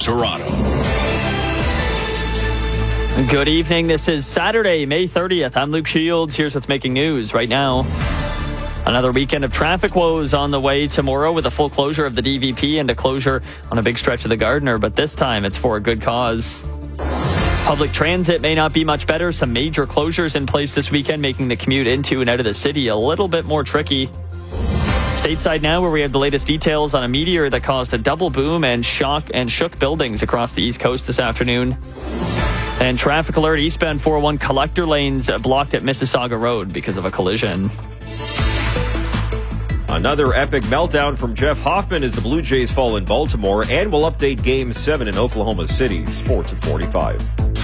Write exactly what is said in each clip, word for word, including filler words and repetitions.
Toronto. Good evening. This is Saturday, May thirtieth. I'm Luke Shields. Here's what's making news right now. Another weekend of traffic woes on the way tomorrow with a full closure of the D V P and a closure on a big stretch of the Gardiner, but this time it's for a good cause. Public transit may not be much better. Some major closures in place this weekend, making the commute into and out of the city a little bit more tricky. Stateside now, where we have the latest details on a meteor that caused a double boom and shock and shook buildings across the East Coast this afternoon. And traffic alert, eastbound four oh one collector lanes blocked at Mississauga Road because of a collision. Another epic meltdown from Jeff Hoffman as the Blue Jays fall in Baltimore, and we'll update Game seven in Oklahoma City. Sports at forty-five.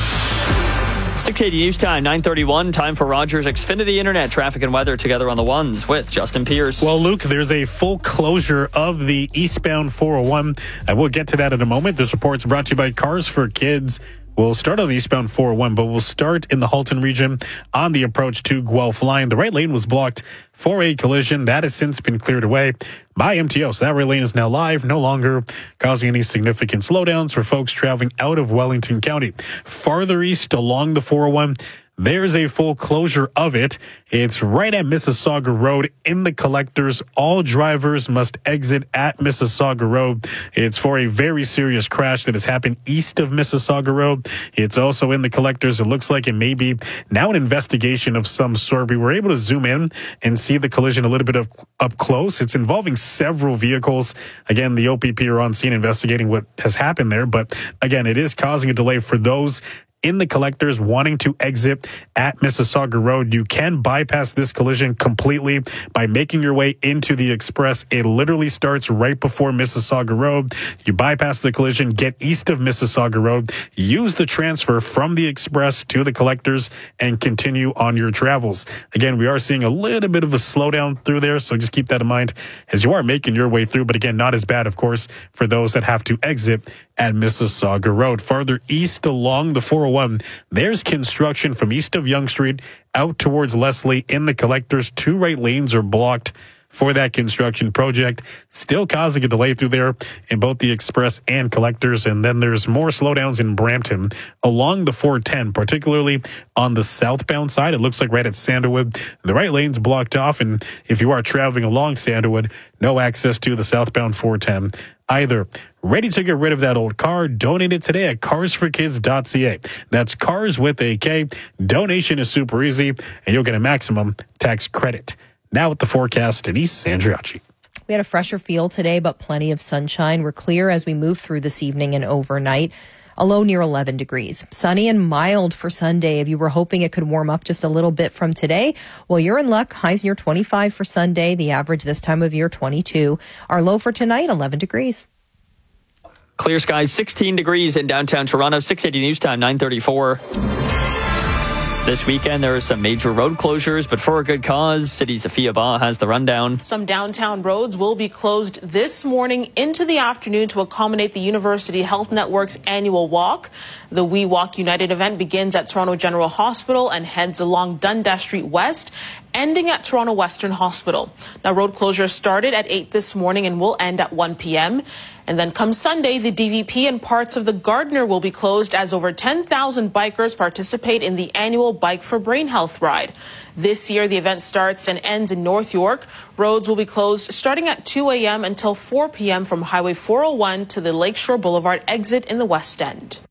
six eighty News Time, nine thirty-one. Time for Rogers Xfinity Internet. Traffic and weather together on the ones with Justin Pierce. Well, Luke, there's a full closure of the eastbound four oh one. I will get to that in a moment. This report's brought to you by Cars for Kids. We'll start on the eastbound four oh one, but we'll start in the Halton region on the approach to Guelph line. The right lane was blocked for a collision. That has since been cleared away by M T O. So that right lane is now live, no longer causing any significant slowdowns for folks traveling out of Wellington County. Farther east along the four oh one, there's a full closure of it. It's right at Mississauga Road in the collectors. All drivers must exit at Mississauga Road. It's for a very serious crash that has happened east of Mississauga Road. It's also in the collectors. It looks like it may be now an investigation of some sort. We were able to zoom in and see the collision a little bit of, up close. It's involving several vehicles. Again, the O P P are on scene investigating what has happened there. But again, it is causing a delay for those in the collectors wanting to exit at Mississauga Road. You can bypass this collision completely by making your way into the express. It literally starts right before Mississauga Road. You bypass the collision, get east of Mississauga Road, use the transfer from the express to the collectors, and continue on your travels. Again, we are seeing a little bit of a slowdown through there, so just keep that in mind as you are making your way through. But again, not as bad, of course, for those that have to exit at Mississauga Road. Farther east along the four oh one, there's construction from east of Yonge Street out towards Leslie in the collectors. Two right lanes are blocked for that construction project, still causing a delay through there in both the express and collectors. And then there's more slowdowns in Brampton along the four ten, particularly on the southbound side. It looks like right at Sandalwood, the right lane's blocked off. And if you are traveling along Sandalwood, no access to the southbound four ten either. Ready to get rid of that old car? Donate it today at cars for kids dot c a. That's cars with a K. Donation is super easy, and you'll get a maximum tax credit. Now with the forecast, Denise Sandriacci. We had a fresher feel today, but plenty of sunshine. We're clear as we move through this evening and overnight. A low near eleven degrees. Sunny and mild for Sunday. If you were hoping it could warm up just a little bit from today, well, you're in luck. Highs near twenty-five for Sunday. The average this time of year, twenty-two. Our low for tonight, eleven degrees. Clear skies, sixteen degrees in downtown Toronto. six eighty News Time, nine thirty-four. This weekend, there are some major road closures, but for a good cause. City's Afia Ba has the rundown. Some downtown roads will be closed this morning into the afternoon to accommodate the University Health Network's annual walk. The We Walk United event begins at Toronto General Hospital and heads along Dundas Street West, ending at Toronto Western Hospital. Now, road closures started at eight this morning and will end at one p.m. And then come Sunday, the D V P and parts of the Gardiner will be closed as over ten thousand bikers participate in the annual Bike for Brain Health ride. This year, the event starts and ends in North York. Roads will be closed starting at two a.m. until four p.m. from Highway four oh one to the Lakeshore Boulevard exit in the West End.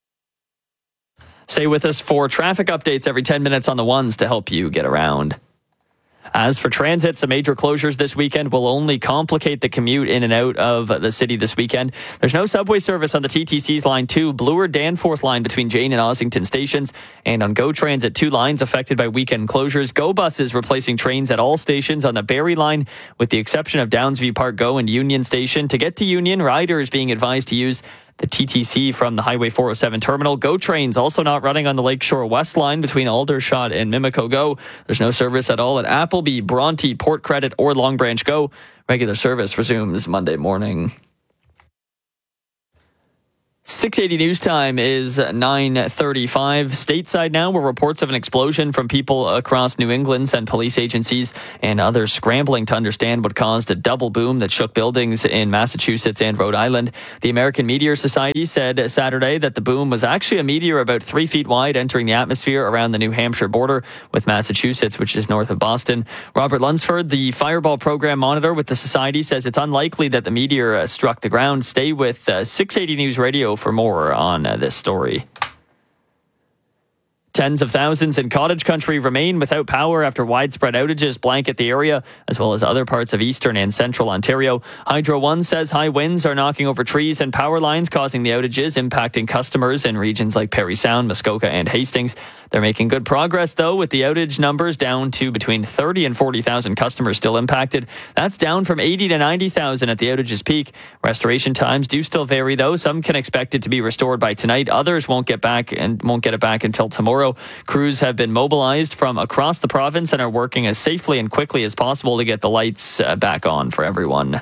Stay with us for traffic updates every ten minutes on the ones to help you get around. As for transit, some major closures this weekend will only complicate the commute in and out of the city this weekend. There's no subway service on the T T C's Line two, Bloor Danforth line between Jane and Ossington stations, and on GO Transit, two lines affected by weekend closures. GO buses replacing trains at all stations on the Barrie line, with the exception of Downsview Park GO and Union Station. To get to Union, riders being advised to use the T T C from the Highway four oh seven terminal. GO trains also not running on the Lakeshore West line between Aldershot and Mimico GO. There's no service at all at Appleby, Bronte, Port Credit, or Long Branch GO. Regular service resumes Monday morning. six eighty News Time is nine thirty-five. Stateside now, where reports of an explosion from people across New England sent police agencies and others scrambling to understand what caused a double boom that shook buildings in Massachusetts and Rhode Island. The American Meteor Society said Saturday that the boom was actually a meteor about three feet wide entering the atmosphere around the New Hampshire border with Massachusetts, which is north of Boston. Robert Lunsford, the Fireball Program monitor with the Society, says it's unlikely that the meteor uh, struck the ground. Stay with uh, six eighty News Radio for more on uh, this story. Tens of thousands in cottage country remain without power after widespread outages blanket the area, as well as other parts of eastern and central Ontario. Hydro One says high winds are knocking over trees and power lines, causing the outages, impacting customers in regions like Parry Sound, Muskoka, and Hastings. They're making good progress, though, with the outage numbers down to between thirty and forty thousand customers still impacted. That's down from eighty to ninety thousand at the outage's peak. Restoration times do still vary, though. Some can expect it to be restored by tonight. Others won't get back and won't get it back until tomorrow. Crews have been mobilized from across the province and are working as safely and quickly as possible to get the lights uh, back on for everyone.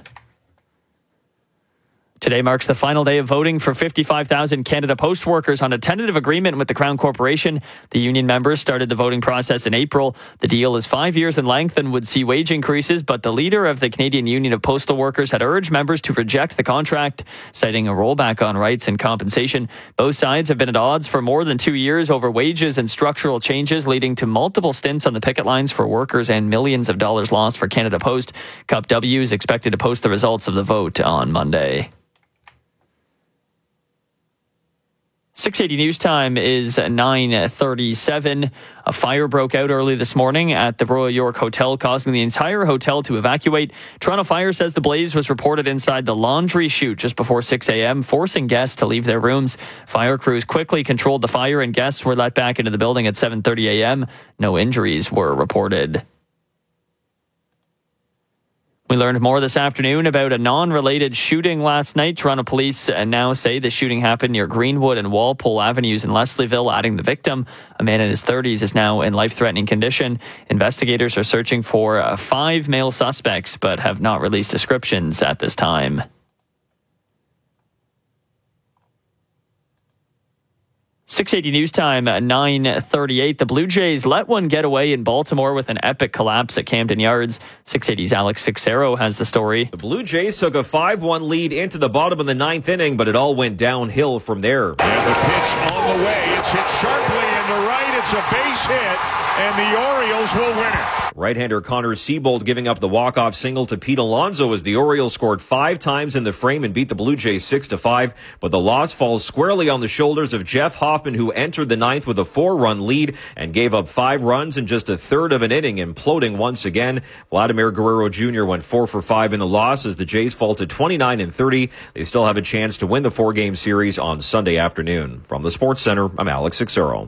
Today marks the final day of voting for fifty-five thousand Canada Post workers on a tentative agreement with the Crown Corporation. The union members started the voting process in April. The deal is five years in length and would see wage increases, but the leader of the Canadian Union of Postal Workers had urged members to reject the contract, citing a rollback on rights and compensation. Both sides have been at odds for more than two years over wages and structural changes, leading to multiple stints on the picket lines for workers and millions of dollars lost for Canada Post. C U P W is expected to post the results of the vote on Monday. six eighty News Time is nine thirty-seven. A fire broke out early this morning at the Royal York Hotel, causing the entire hotel to evacuate. Toronto Fire says the blaze was reported inside the laundry chute just before six a.m., forcing guests to leave their rooms. Fire crews quickly controlled the fire and guests were let back into the building at seven thirty a.m. No injuries were reported. We learned more this afternoon about a non-related shooting last night. Toronto police now say the shooting happened near Greenwood and Walpole Avenues in Leslieville, adding the victim, a man in his thirties, is now in life-threatening condition. Investigators are searching for uh, five male suspects, but have not released descriptions at this time. six eighty News Time, nine thirty-eight. The Blue Jays let one get away in Baltimore with an epic collapse at Camden Yards. six eighty's Alex Sixero has the story. The Blue Jays took a five one lead into the bottom of the ninth inning, but it all went downhill from there. And the pitch on the way. It's hit sharply into right. It's a base hit, and the Orioles will win it. Right-hander Connor Siebold giving up the walk-off single to Pete Alonso as the Orioles scored five times in the frame and beat the Blue Jays six to five. But the loss falls squarely on the shoulders of Jeff Hoffman, who entered the ninth with a four-run lead and gave up five runs in just a third of an inning, imploding once again. Vladimir Guerrero Junior went four for five in the loss as the Jays fall to twenty-nine and thirty. They still have a chance to win the four-game series on Sunday afternoon. From the Sports Center, I'm Alex Sixero.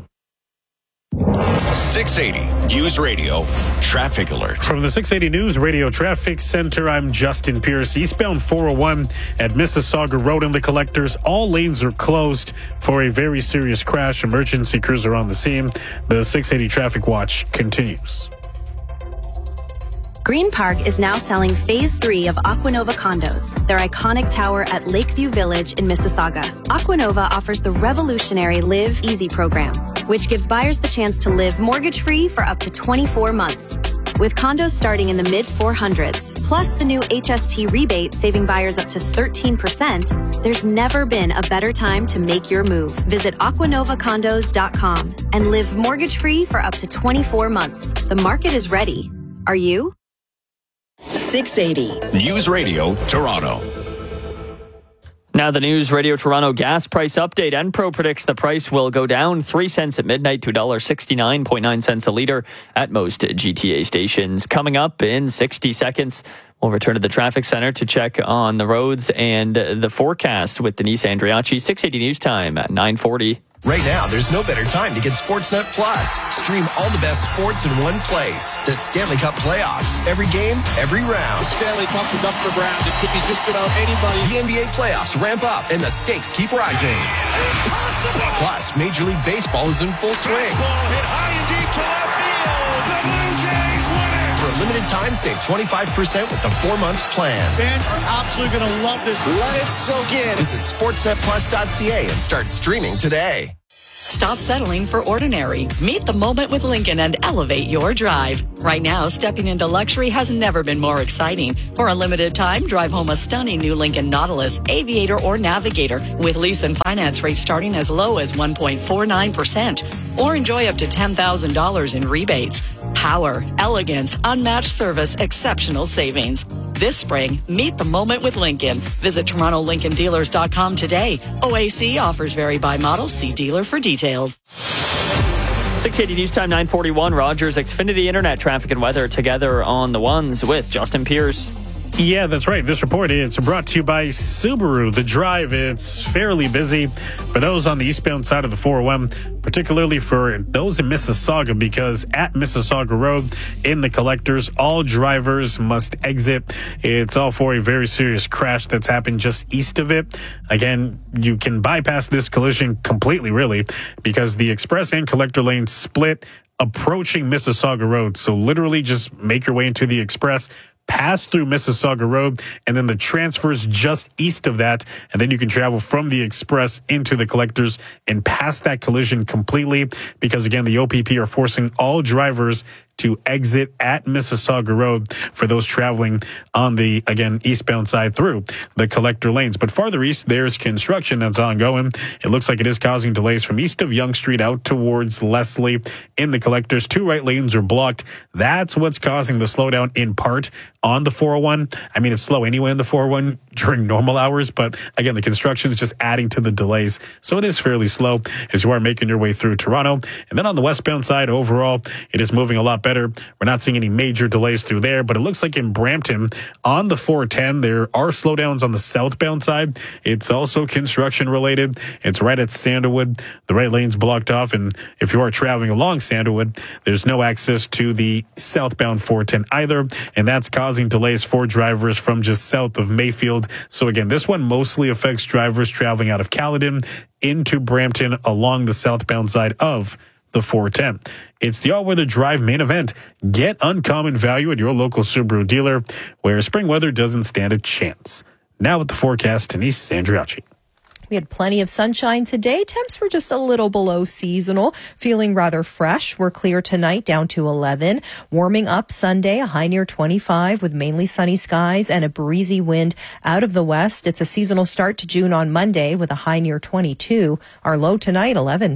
six eighty News Radio Traffic Alert. From the six eighty News Radio Traffic Center, I'm Justin Pierce. Eastbound four oh one at Mississauga Road and the Collectors. All lanes are closed for a very serious crash. Emergency crews are on the scene. The six eighty Traffic Watch continues. Green Park is now selling Phase three of Aquanova condos, their iconic tower at Lakeview Village in Mississauga. Aquanova offers the revolutionary Live Easy program, which gives buyers the chance to live mortgage-free for up to twenty-four months. With condos starting in the mid four hundreds, plus the new H S T rebate saving buyers up to thirteen percent, there's never been a better time to make your move. Visit aquanova condos dot com and live mortgage-free for up to twenty-four months. The market is ready. Are you? six eighty News Radio Toronto. Now the News Radio Toronto gas price update. Enpro predicts the price will go down three cents at midnight to one dollar sixty-nine point nine cents a litre at most G T A stations. Coming up in sixty seconds, we'll return to the traffic center to check on the roads and the forecast with Denise Andriachi. six eighty News Time at nine forty. Right now, there's no better time to get Sportsnet Plus. Stream all the best sports in one place. The Stanley Cup playoffs. Every game, every round. The Stanley Cup is up for grabs. It could be just about anybody. The N B A playoffs ramp up, and the stakes keep rising. Impossible! Plus, Major League Baseball is in full swing. Baseball hit high and deep to left field. The Blue Jays win it. For a limited time, save twenty-five percent with the four-month plan. Fans are absolutely going to love this. Let it soak in. Visit sportsnet plus dot c a and start streaming today. Stop settling for ordinary. Meet the moment with Lincoln and elevate your drive. Right now, stepping into luxury has never been more exciting. For a limited time, drive home a stunning new Lincoln Nautilus, Aviator, or Navigator with lease and finance rates starting as low as one point four nine percent. Or enjoy up to ten thousand dollars in rebates. Power, elegance, unmatched service, exceptional savings. This spring, meet the moment with Lincoln. Visit Toronto Lincoln Dealers dot com today. O A C offers vary by model. See dealer for details. six eighty News Time, nine forty-one. Rogers Xfinity Internet traffic and weather together on the ones with Justin Pierce. Yeah, that's right. This report is brought to you by Subaru. The Drive, it's fairly busy for those on the eastbound side of the four oh one, particularly for those in Mississauga, because at Mississauga Road in the collectors, all drivers must exit. It's all for a very serious crash that's happened just east of it. Again, you can bypass this collision completely, really, because the express and collector lanes split approaching Mississauga Road. So literally just make your way into the express, pass through Mississauga Road, and then the transfers just east of that, and then you can travel from the express into the collectors and pass that collision completely, because again, the O P P are forcing all drivers to exit at Mississauga Road for those traveling on the, again, eastbound side through the collector lanes. But farther east, there's construction that's ongoing. It looks like it is causing delays from east of Yonge Street out towards Leslie in the collectors. Two right lanes are blocked. That's what's causing the slowdown in part on the four oh one. I mean, it's slow anyway on the four oh one during normal hours, but again, the construction is just adding to the delays. So it is fairly slow as you are making your way through Toronto. And then on the westbound side, overall, it is moving a lot better. We're not seeing any major delays through there, but it looks like in Brampton on the four ten, there are slowdowns on the southbound side. It's also construction related. It's right at Sandalwood. The right lane's blocked off. And if you are traveling along Sandalwood, there's no access to the southbound four ten either. And that's causing delays for drivers from just south of Mayfield. So again, this one mostly affects drivers traveling out of Caledon into Brampton along the southbound side of the four ten. It's the all-weather drive main event. Get uncommon value at your local Subaru dealer, where spring weather doesn't stand a chance. Now with the forecast, Denise Sandriacci. We had plenty of sunshine today. Temps were just a little below seasonal, feeling rather fresh. We're clear tonight, down to eleven. Warming up Sunday, a high near twenty-five with mainly sunny skies and a breezy wind out of the west. It's a seasonal start to June on Monday with a high near twenty-two. Our low tonight, eleven.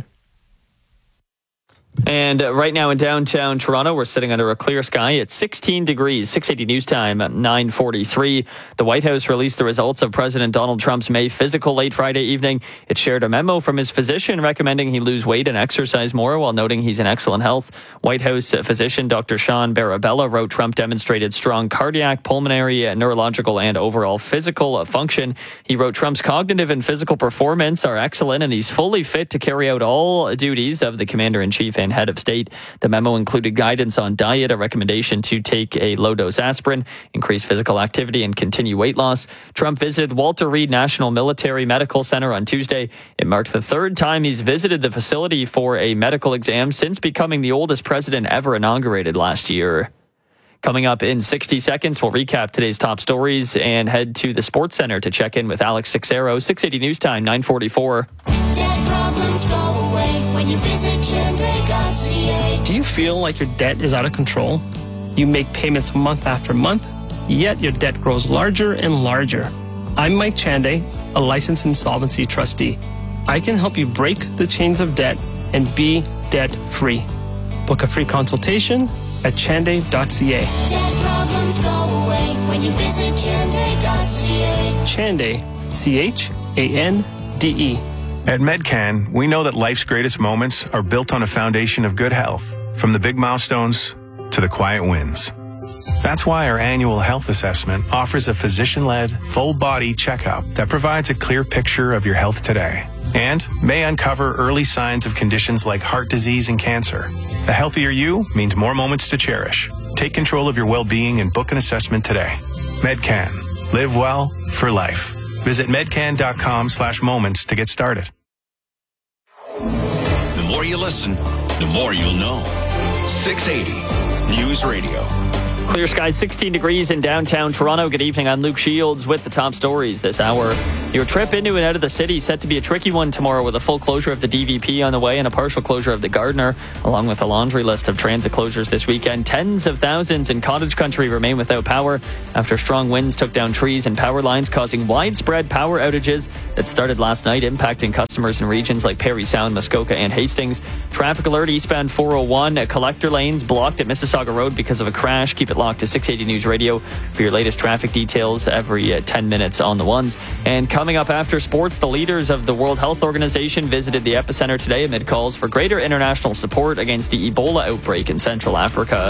And uh, right now in downtown Toronto, we're sitting under a clear sky. It's sixteen degrees, six eighty News Time at nine forty-three. The White House released the results of President Donald Trump's May physical late Friday evening. It shared a memo from his physician recommending he lose weight and exercise more while noting he's in excellent health. White House physician Doctor Sean Barabella wrote Trump demonstrated strong cardiac, pulmonary, neurological, and overall physical function. He wrote Trump's cognitive and physical performance are excellent and he's fully fit to carry out all duties of the commander-in-chief and head of state. The memo included guidance on diet, a recommendation to take a low-dose aspirin, increase physical activity, and continue weight loss. Trump visited Walter Reed National Military Medical Center on Tuesday. It marked the third time he's visited the facility for a medical exam since becoming the oldest president ever inaugurated last year. Coming up in sixty seconds, we'll recap today's top stories and head to the Sports Center to check in with Alex Sixero. six eighty News Time, nine forty-four. Debt problems go away when you visit Chande dot c a. Do you feel like your debt is out of control? You make payments month after month, yet your debt grows larger and larger. I'm Mike Chande, a licensed insolvency trustee. I can help you break the chains of debt and be debt-free. Book a free consultation at Chande dot c a. Debt problems go away when you visit Chande dot c a. Chande, C H A N D E. At Medcan, we know that life's greatest moments are built on a foundation of good health, from the big milestones to the quiet wins. That's why our annual health assessment offers a physician-led, full-body checkup that provides a clear picture of your health today and may uncover early signs of conditions like heart disease and cancer. A healthier you means more moments to cherish. Take control of your well-being and book an assessment today. Medcan. Live well for life. Visit medcan dot com slash moments to get started. The more you listen, the more you'll know. six eighty News Radio. Clear skies, sixteen degrees in downtown Toronto. Good evening. I'm Luke Shields with the top stories this hour. Your trip into and out of the city set to be a tricky one tomorrow, with a full closure of the D V P on the way and a partial closure of the Gardiner, along with a laundry list of transit closures this weekend. Tens of thousands in cottage country remain without power after strong winds took down trees and power lines, causing widespread power outages that started last night, impacting customers in regions like Parry Sound, Muskoka and Hastings. Traffic alert eastbound four oh one. Collector lanes blocked at Mississauga Road because of a crash. Keep it locked to six eighty News Radio for your latest traffic details every uh, ten minutes on the ones. And coming up after sports, the leaders of the World Health Organization visited the epicenter today amid calls for greater international support against the Ebola outbreak in Central Africa.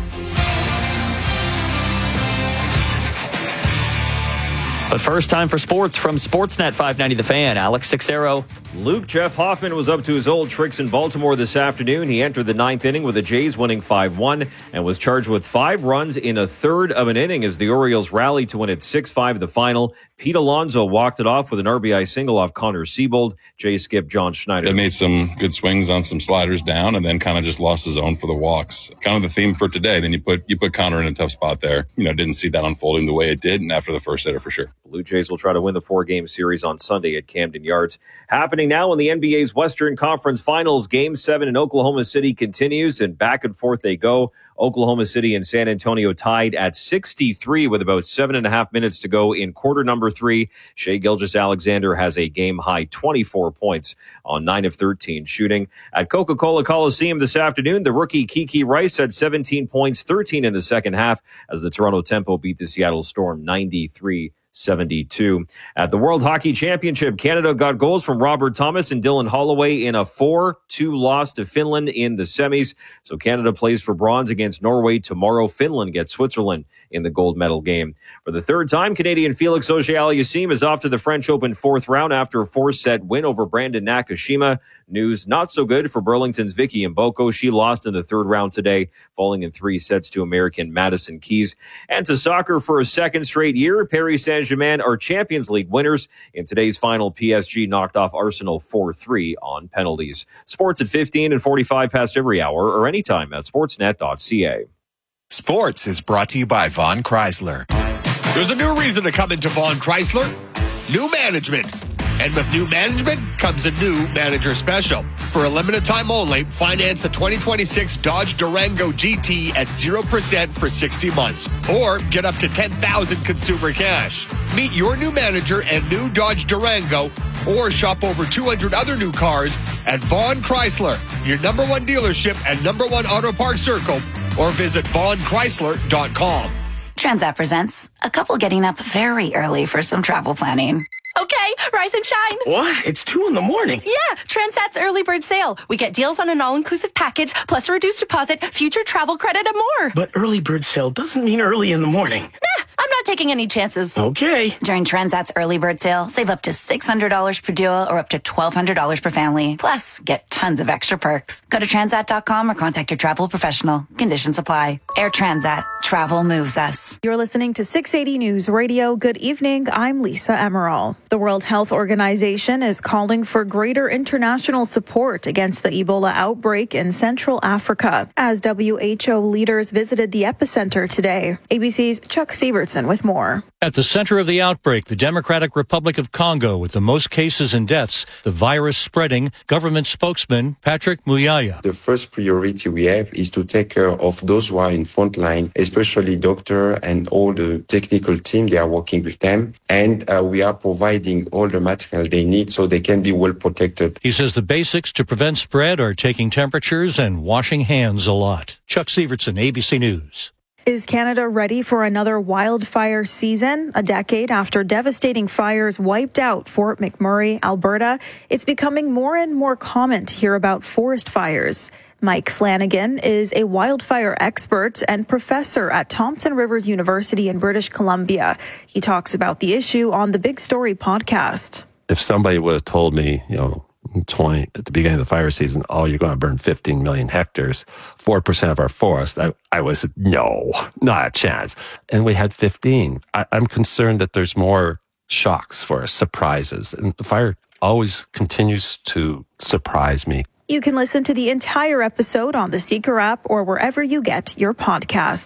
But first, time for sports from Sportsnet five ninety The Fan. Alex Sixero. Luke, Jeff Hoffman was up to his old tricks in Baltimore this afternoon. He entered the ninth inning with the Jays winning five one and was charged with five runs in a third of an inning as the Orioles rallied to win at six five the final. Pete Alonso walked it off with an R B I single off Connor Siebold. Jay skip John Schneider. They made some good swings on some sliders down and then kind of just lost his own for the walks. Kind of the theme for today. Then you put you put Connor in a tough spot there. You know, didn't see that unfolding the way it did, and after the first hitter for sure. Blue Jays will try to win the four-game series on Sunday at Camden Yards. Happening now in the N B A's Western Conference Finals, Game seven in Oklahoma City continues, and back and forth they go. Oklahoma City and San Antonio tied at sixty-three with about seven and a half minutes to go in quarter number three. Shai Gilgeous-Alexander has a game-high twenty-four points on nine of thirteen shooting. At Coca-Cola Coliseum this afternoon, the rookie Kiki Rice had seventeen points, thirteen in the second half, as the Toronto Tempo beat the Seattle Storm ninety-three seventy-two. At the World Hockey Championship, Canada got goals from Robert Thomas and Dylan Holloway in a four two loss to Finland in the semis. So Canada plays for bronze against Norway tomorrow. Finland gets Switzerland in the gold medal game. For the third time, Canadian Felix Auger-Aliassime is off to the French Open fourth round after a four-set win over Brandon Nakashima. News not so good for Burlington's Vicky Mboko. She lost in the third round today, falling in three sets to American Madison Keys. And to soccer for a second straight year, Paris Saint-Germain are Champions League winners. In today's final, P S G knocked off Arsenal four three on penalties. Sports at fifteen and forty-five past every hour or anytime at sportsnet dot c a. Sports is brought to you by Vaughn Chrysler. There's a new reason to come into Vaughn Chrysler. New management. And with new management comes a new manager special. For a limited time only, finance the twenty twenty-six Dodge Durango G T at zero percent for sixty months. Or get up to ten thousand dollars consumer cash. Meet your new manager and new Dodge Durango, or shop over two hundred other new cars at Vaughn Chrysler, your number one dealership and number one auto parts circle, or visit vaughn chrysler dot com. Transat presents a couple getting up very early for some travel planning. Okay, rise and shine. What? It's two in the morning. Yeah, Transat's early bird sale. We get deals on an all-inclusive package, plus a reduced deposit, future travel credit, and more. But early bird sale doesn't mean early in the morning. Nah, I'm not taking any chances. Okay. During Transat's early bird sale, save up to six hundred dollars per duo or up to twelve hundred dollars per family. Plus, get tons of extra perks. Go to transat dot com or contact your travel professional. Conditions apply. Air Transat. Travel moves us. You're listening to six eighty News Radio. Good evening. I'm Lisa Emerald. The World Health Organization is calling for greater international support against the Ebola outbreak in Central Africa as W H O leaders visited the epicenter today. A B C's Chuck Sievertson with more. At the center of the outbreak, the Democratic Republic of Congo, with the most cases and deaths, the virus spreading, government spokesman Patrick Muyaya. The first priority we have is to take care of those who are in front line, especially doctor and all the technical team. They are working with them, and uh, we are providing all the material they need so they can be well protected. He says the basics to prevent spread are taking temperatures and washing hands a lot. Chuck Sievertson, A B C News. Is Canada ready for another wildfire season? A decade after devastating fires wiped out Fort McMurray, Alberta, it's becoming more and more common to hear about forest fires. Mike Flanagan is a wildfire expert and professor at Thompson Rivers University in British Columbia. He talks about the issue on the Big Story podcast. If somebody would have told me, you know, twenty at the beginning of the fire season, oh, you're going to burn fifteen million hectares, four percent of our forest, I, I was, no, not a chance. And we had fifteen. I, I'm concerned that there's more shocks for us, surprises. And the fire always continues to surprise me. You can listen to the entire episode on the Seeker app or wherever you get your podcasts.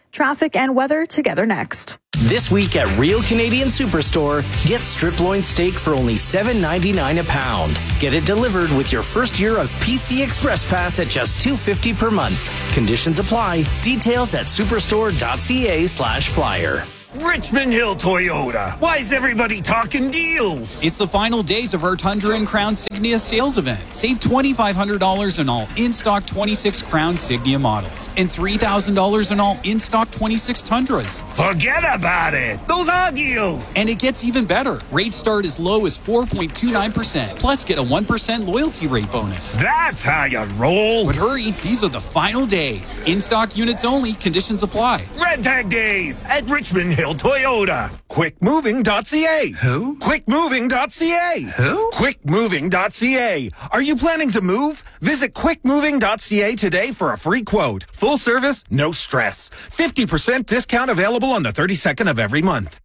Traffic and weather together next. This week at Real Canadian Superstore, get strip loin steak for only seven ninety-nine a pound. Get it delivered with your first year of P C Express Pass at just two fifty per month. Conditions apply. Details at superstore.ca slash flyer. Richmond Hill Toyota. Why is everybody talking deals? It's the final days of our Tundra and Crown Signia sales event. Save twenty-five hundred dollars on all in-stock twenty-six Crown Signia models and three thousand dollars on all in-stock twenty-six Tundras. Forget about it. Those are deals. And it gets even better. Rates start as low as four point two nine percent. Plus, get a one percent loyalty rate bonus. That's how you roll. But hurry, these are the final days. In-stock units only. Conditions apply. Red Tag Days at Richmond Hill Toyota. quick moving dot c a. Who? quick moving dot c a. Who? quick moving dot c a. Are you planning to move? Visit quick moving dot c a today for a free quote. Full service, no stress. fifty percent discount available on the thirty-second of every month.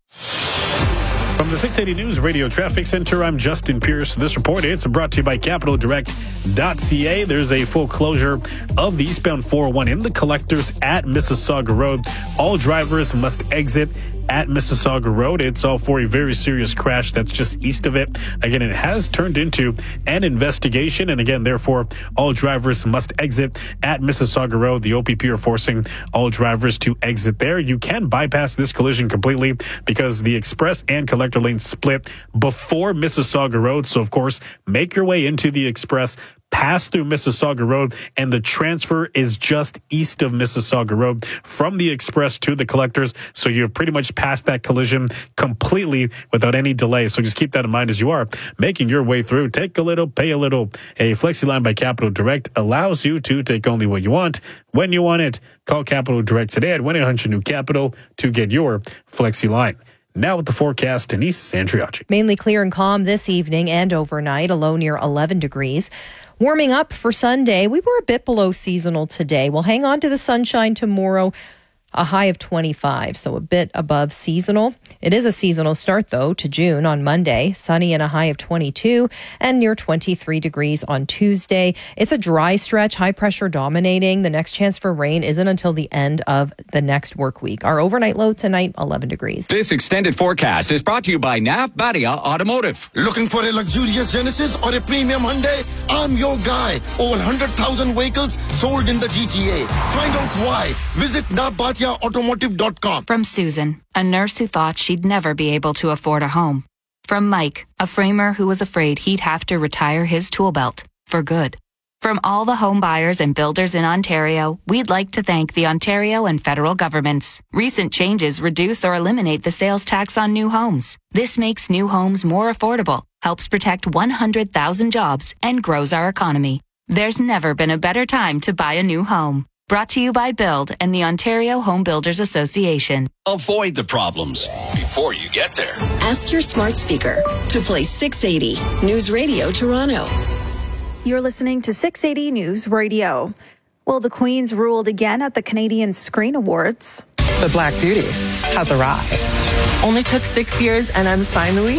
From the six eighty News Radio Traffic Center, I'm Justin Pierce. This report, it's brought to you by capital direct dot c a. There's a full closure of the eastbound four oh one in the collectors at Mississauga Road. All drivers must exit at Mississauga Road. It's all for a very serious crash that's just east of it. Again, it has turned into an investigation, and again, therefore, all drivers must exit at Mississauga Road. The O P P are forcing all drivers to exit there. You can bypass this collision completely because the express and collector lanes split before Mississauga Road. So, of course, make your way into the express, pass through Mississauga Road, and the transfer is just east of Mississauga Road from the express to the collectors. So you've pretty much passed that collision completely without any delay. So just keep that in mind as you are making your way through. Take a little, pay a little. A FlexiLine by Capital Direct allows you to take only what you want when you want it. Call Capital Direct today at one eight hundred new capital to get your FlexiLine. Now with the forecast, Denise Sandriachi. Mainly clear and calm this evening and overnight, a low near eleven degrees. Warming up for Sunday. We were a bit below seasonal today. We'll hang on to the sunshine tomorrow. A high of twenty-five, so a bit above seasonal. It is a seasonal start, though, to June on Monday. Sunny and a high of twenty-two and near twenty-three degrees on Tuesday. It's a dry stretch, high pressure dominating. The next chance for rain isn't until the end of the next work week. Our overnight low tonight, eleven degrees. This extended forecast is brought to you by Nav Badia Automotive. Looking for a luxurious Genesis or a premium Hyundai? I'm your guy. Over one hundred thousand vehicles sold in the G T A. Find out why. Visit nav badia automotive dot com. From Susan, a nurse who thought she'd never be able to afford a home. From Mike, a framer who was afraid he'd have to retire his tool belt for good. From all the home buyers and builders in Ontario, we'd like to thank the Ontario and federal governments. Recent changes reduce or eliminate the sales tax on new homes. This makes new homes more affordable, helps protect one hundred thousand jobs, and grows our economy. There's never been a better time to buy a new home. Brought to you by Build and the Ontario Home Builders Association. Avoid the problems before you get there. Ask your smart speaker to play six eighty News Radio Toronto. You're listening to six eighty News Radio. Well, the Queens ruled again at the Canadian Screen Awards. The Black Beauty has arrived. Only took six years and I'm finally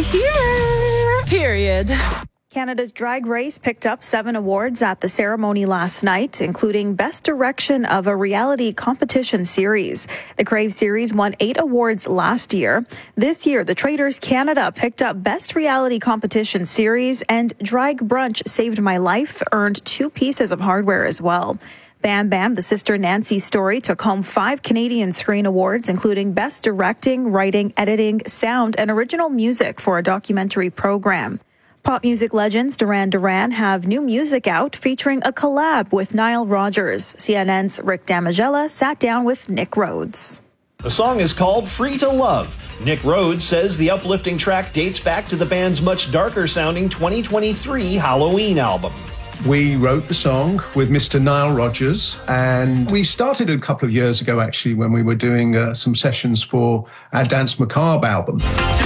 here. Period. Canada's Drag Race picked up seven awards at the ceremony last night, including Best Direction of a Reality Competition Series. The Crave Series won eight awards last year. This year, the Traders Canada picked up Best Reality Competition Series, and Drag Brunch Saved My Life earned two pieces of hardware as well. Bam Bam, the Sister Nancy story, took home five Canadian Screen Awards, including Best Directing, Writing, Editing, Sound, and Original Music for a documentary program. Pop music legends Duran Duran have new music out featuring a collab with Nile Rodgers. C N N's Rick Damigella sat down with Nick Rhodes. The song is called Free to Love. Nick Rhodes says the uplifting track dates back to the band's much darker sounding twenty twenty-three Halloween album. We wrote the song with Mister Nile Rodgers, and we started a couple of years ago, actually, when we were doing uh, some sessions for our Dance Macabre album.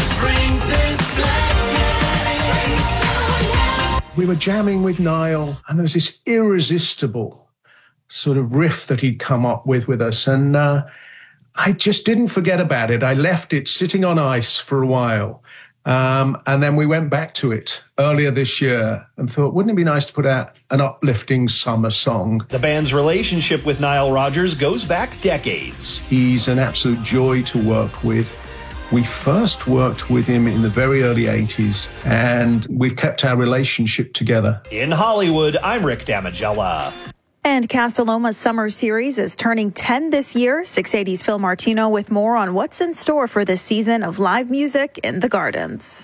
We were jamming with Nile, and there was this irresistible sort of riff that he'd come up with with us, and uh, I just didn't forget about it. I left it sitting on ice for a while, Um, and then we went back to it earlier this year and thought, wouldn't it be nice to put out an uplifting summer song? The band's relationship with Nile Rodgers goes back decades. He's an absolute joy to work with. We first worked with him in the very early eighties, and we've kept our relationship together. In Hollywood, I'm Rick Damigella. And Casa Loma's summer series is turning ten this year. six eighty's Phil Martino with more on what's in store for this season of live music in the Gardens.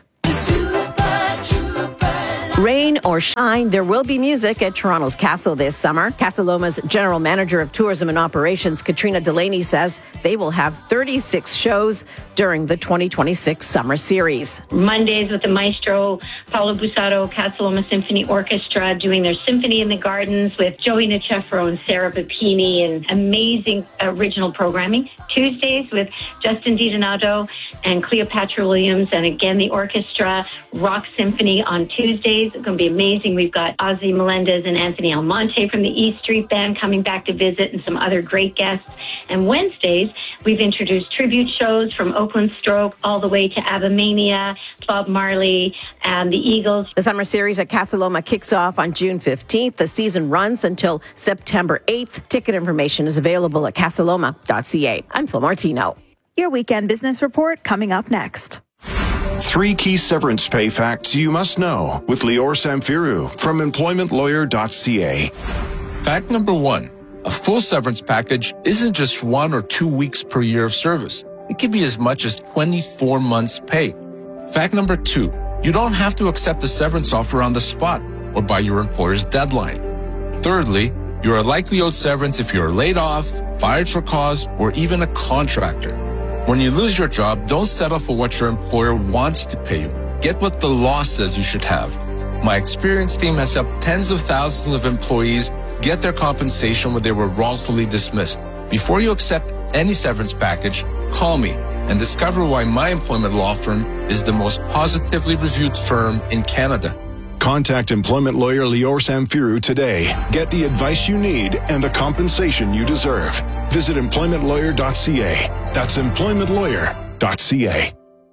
Rain or shine, there will be music at Toronto's Castle this summer. Casa Loma's General Manager of Tourism and Operations, Katrina Delaney, says they will have thirty-six shows during the twenty twenty-six summer series. Mondays with the maestro, Paolo Busato, Casa Loma Symphony Orchestra, doing their Symphony in the Gardens with Joey Nicefro and Sarah Bapini, and amazing original programming. Tuesdays with Justin DiDonato and Cleopatra Williams, and again, the orchestra, Rock Symphony on Tuesdays. It's going to be amazing. We've got Ozzy Melendez and Anthony Almonte from the E Street Band coming back to visit, and some other great guests. And Wednesdays, we've introduced tribute shows from Oakland Stroke all the way to Abamania, Bob Marley, and the Eagles. The summer series at Casa Loma kicks off on June fifteenth. The season runs until September eighth. Ticket information is available at casaloma dot c a. I'm Phil Martino. Your weekend business report coming up next. Three key severance pay facts you must know with Lior Samfiru from employment lawyer dot c a. Fact number one, a full severance package isn't just one or two weeks per year of service. It can be as much as twenty-four months' pay. Fact number two, you don't have to accept a severance offer on the spot or by your employer's deadline. Thirdly, you are likely owed severance if you are laid off, fired for cause, or even a contractor. When you lose your job, don't settle for what your employer wants to pay you. Get what the law says you should have. My experienced team has helped tens of thousands of employees get their compensation when they were wrongfully dismissed. Before you accept any severance package, call me and discover why my employment law firm is the most positively reviewed firm in Canada. Contact employment lawyer Lior Samfiru today. Get the advice you need and the compensation you deserve. Visit employment lawyer dot c a. That's employment lawyer dot c a.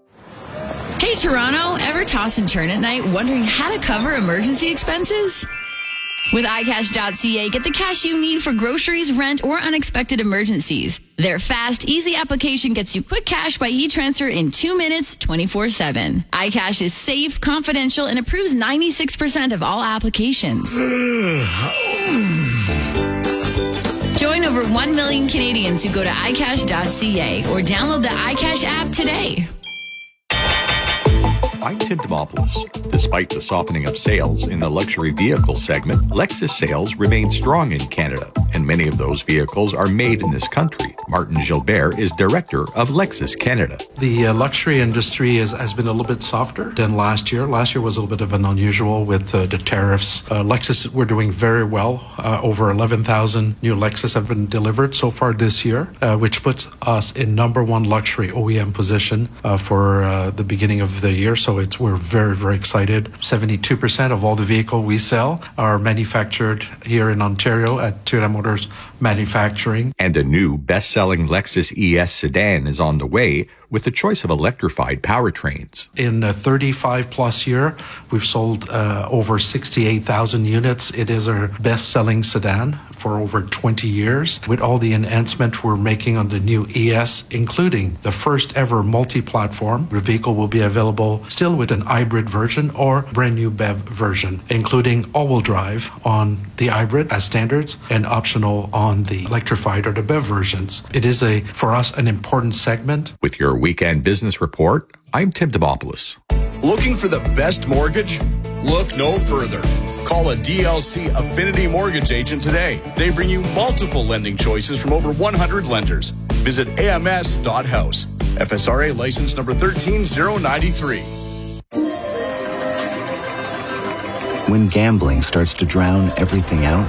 Hey, Toronto, ever toss and turn at night wondering how to cover emergency expenses? With i cash dot c a, get the cash you need for groceries, rent, or unexpected emergencies. Their fast, easy application gets you quick cash by e-transfer in two minutes, twenty-four seven. iCash is safe, confidential, and approves ninety-six percent of all applications. Join over one million Canadians who go to i cash dot c a or download the iCash app today. I'm Tim Dimopoulos. Despite the softening of sales in the luxury vehicle segment, Lexus sales remain strong in Canada, and many of those vehicles are made in this country. Martin Gilbert is director of Lexus Canada. The uh, luxury industry is, has been a little bit softer than last year. Last year was a little bit of an unusual with uh, the tariffs. Uh, Lexus, we're doing very well. Uh, over eleven thousand new Lexus have been delivered so far this year, uh, which puts us in number one luxury O E M position uh, for uh, the beginning of the year. So it's we're very, very excited. seventy-two percent of all the vehicles we sell are manufactured here in Ontario at Toyota Motors Manufacturing. And a new best-selling Lexus E S sedan is on the way with a choice of electrified powertrains. In a thirty-five plus year, we've sold uh, over sixty-eight thousand units. It is our best-selling sedan for over twenty years. With all the enhancement we're making on the new E S, including the first ever multi-platform, the vehicle will be available still with an hybrid version or brand new B E V version, including all-wheel drive on the hybrid as standards and optional on the electrified or the B E V versions. It is a, for us, an important segment. With your weekend business report, I'm Tim Dimopoulos. Looking for the best mortgage? Look no further. Call a D L C Affinity Mortgage agent today. They bring you multiple lending choices from over one hundred lenders. Visit A M S dot house. F S R A license number one three zero nine three. When gambling starts to drown everything out,